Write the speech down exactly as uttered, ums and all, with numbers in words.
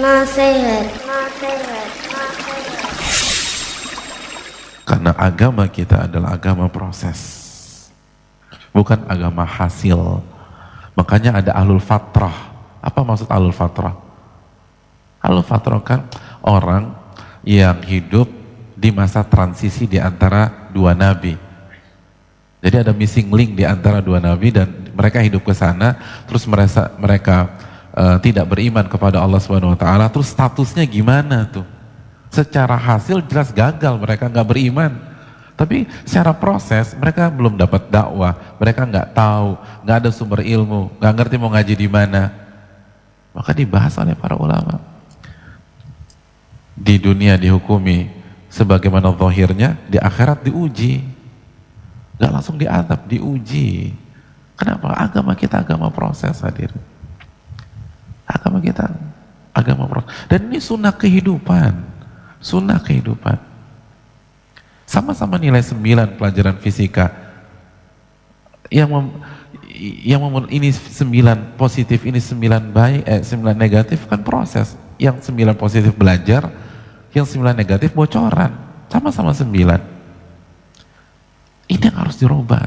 Nasihat. Nasihat. Karena agama kita adalah agama proses, bukan agama hasil. Makanya ada ahlul fatrah. Apa maksud ahlul fatrah? Ahlul fatrah kan orang yang hidup di masa transisi di antara dua nabi. Jadi ada missing link di antara dua nabi dan mereka hidup ke sana, terus mereka mereka uh, tidak beriman kepada Allah Subhanahu wa taala, terus statusnya gimana tuh? Secara hasil jelas gagal, mereka nggak beriman. Tapi secara proses mereka belum dapat dakwah, mereka nggak tahu, nggak ada sumber ilmu, nggak ngerti mau ngaji di mana. Maka dibahas oleh para ulama. Di dunia dihukumi sebagaimana zahirnya, di akhirat diuji. Nggak langsung diadab, diuji. Kenapa? Agama kita agama proses, hadirin. Agama kita agama proses. Dan ini sunnah kehidupan. Sunnah kehidupan. Sama-sama nilai sembilan pelajaran fisika. Yang mem, yang mem, ini sembilan positif, ini sembilan baik, eh sembilan negatif kan proses. Yang sembilan positif belajar, yang sembilan negatif bocoran. Sama-sama sembilan. Ini yang harus dirubah.